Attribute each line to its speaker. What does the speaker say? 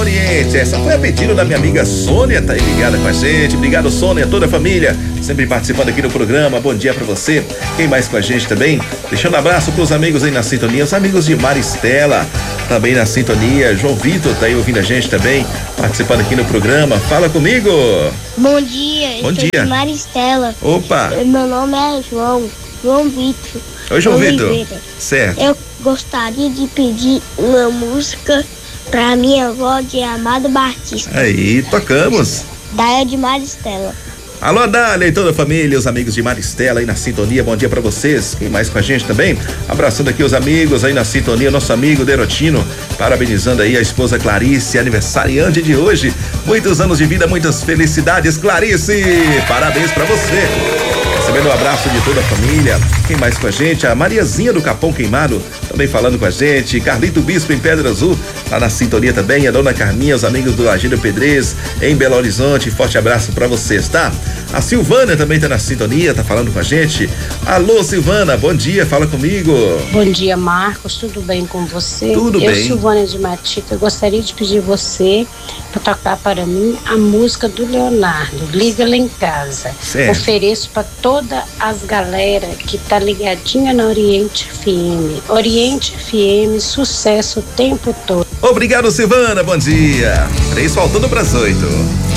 Speaker 1: Oriente, essa foi a pedido da minha amiga Sônia, tá aí ligada com a gente. Obrigado, Sônia, toda a família, sempre participando aqui do programa. Bom dia pra você. Quem mais com a gente também? Deixando um abraço pros amigos aí na sintonia, os amigos de Maristela, também na sintonia. João Vitor tá aí ouvindo a gente também, participando aqui no programa. Fala comigo.
Speaker 2: Bom dia.
Speaker 1: Bom dia.
Speaker 2: De Maristela.
Speaker 1: Opa.
Speaker 2: Meu nome é João Vitor.
Speaker 1: Oi, João Vitor. Certo.
Speaker 2: Eu gostaria de pedir uma música pra minha avó de Amado Batista.
Speaker 1: Aí, tocamos.
Speaker 2: Dália de Maristela.
Speaker 1: Alô, Dália e toda a família, os amigos de Maristela aí na sintonia, bom dia pra vocês. Quem mais com a gente também? Abraçando aqui os amigos aí na sintonia, nosso amigo Derotino, parabenizando aí a esposa Clarice, aniversariante de hoje. Muitos anos de vida, muitas felicidades, Clarice. Parabéns pra você. Recebendo um abraço de toda a família. Quem mais com a gente? A Mariazinha do Capão Queimado, também falando com a gente. Carlito Bispo em Pedra Azul, lá na sintonia também. A dona Carminha, os amigos do Agílio Pedrez, em Belo Horizonte. Forte abraço pra vocês, tá? A Silvana também tá na sintonia, tá falando com a gente. Alô, Silvana, bom dia, fala comigo.
Speaker 3: Bom dia, Marcos, tudo bem com você?
Speaker 1: Tudo bem.
Speaker 3: Eu, Silvana de Matita, gostaria de pedir você para tocar para mim a música do Leonardo, Liga Lá em Casa.
Speaker 1: Certo.
Speaker 3: Ofereço para toda as galera que tá ligadinha na Oriente FM. Oriente FM, sucesso o tempo todo.
Speaker 1: Obrigado, Silvana, bom dia. 3 faltando pras 8.